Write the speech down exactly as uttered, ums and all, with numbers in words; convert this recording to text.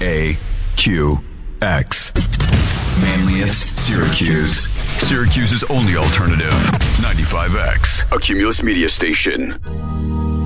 A Q X. Manlius, Syracuse. Syracuse's only alternative. ninety-five X, a Cumulus media station.